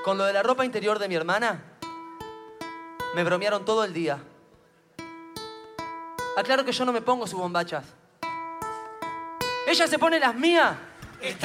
Con lo de la ropa interior de mi hermana, me bromearon todo el día. Aclaro que yo no me pongo sus bombachas. Ella se pone las mías.